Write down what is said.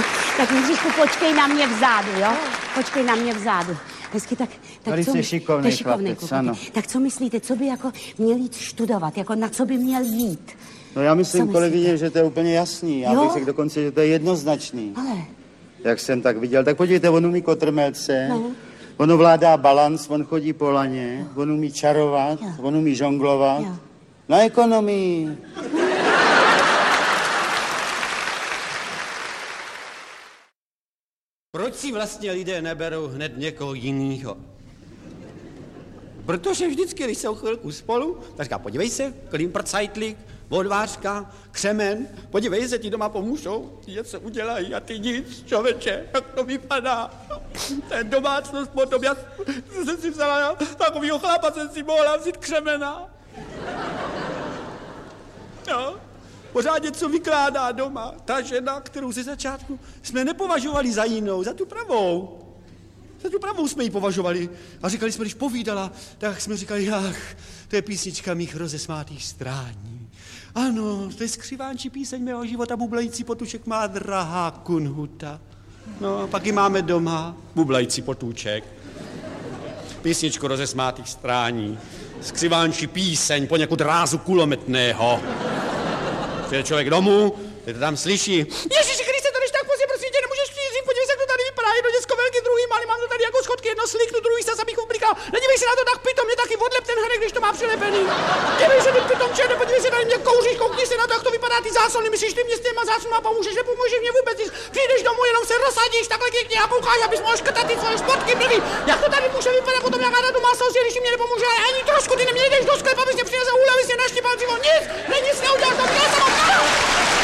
Tak Jindřišku, počkej na mě vzadu, jo? Počkej na mě vzadu. Hezky, tak co... šikovnej chlapec, ano. Tak co myslíte, co by jako měl jít studovat, jako na co by měl jít? No já myslím, kolegyně, že to je úplně jasný. Já bych řekl dokonce, že to je jednoznačný. Ale... Jak jsem tak viděl. Tak podívejte, on umí kotrmelce, on ovládá balans, on chodí po laně, on umí čarovat, on umí žonglovat. Na ekonomii. Proč si vlastně lidé neberou hned někoho jinýho? Protože vždycky, když jsou chvilku spolu, tak říká, podívej se, klimprcajtlík, vodvářka, křemen, podívej se, ti doma pomůžou, ti něco udělají a ty nic, člověče, jak to vypadá. Ten domácnost potom, já jsem si vzala, takovýho chlapa jsem si mohla vzít křemena. No, pořád něco vykládá doma. Ta žena, kterou ze začátku jsme nepovažovali za jinou, za tu pravou. Za tu pravou jsme ji považovali. A říkali jsme, když povídala, tak jsme říkali, to je písnička mých rozesmátých strání. Ano, to je skřivánčí píseň mého života, bublající potůček má drahá kunhuta. No, pak ji máme doma, bublající potůček. Písničku rozesmátých strání. Skřivánčí píseň poněkud rázu kulometného. Přijde člověk domů, teď to tam slyší. Ježiši Kriste, to když tak pozdě, prosím tě, nemůžeš přijít, podívej se, jak to tady vypadá, jedno děcko velký, druhý malý, mám to tady jako schodky, jedno sliknu, druhý se abych ublikal. Nedívej se na to tak pitom, mě taky odlep ten hrnek, když to má přilepený. Dívej se, ty pitom, černé, podívej se tady, mě kouříš, koukni se na to, jak to vypadá, ty záslony, myslíš, ty mě s těma záslonama pomůžeš, nepomůžeš mě vůbec, když přijdeš domů, jenom se rozsadíš takhle pěkně a poukáš, abys mohl škrtat ty svoje športky blbý. Jak to tady může vypadat potom, jak na domácnosti, když ti mě nepomůže, ani trošku, ty neměl jdeš do sklepa, abys mě přinesl úlev, abys mě